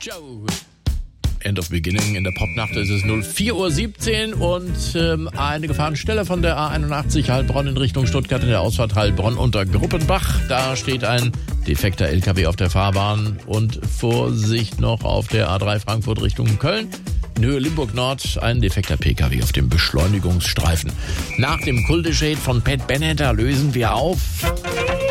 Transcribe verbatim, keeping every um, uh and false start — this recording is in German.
Joe. End of Beginning. In der Popnacht ist es null vier Uhr siebzehn und ähm, eine Gefahrenstelle von der A einundachtzig Heilbronn in Richtung Stuttgart in der Ausfahrt Heilbronn unter Gruppenbach. Da steht ein defekter L K W auf der Fahrbahn und Vorsicht noch auf der A drei Frankfurt Richtung Köln. In Höhe Limburg Nord ein defekter P K W auf dem Beschleunigungsstreifen. Nach dem Kulteshade von Pat Bennett lösen wir auf.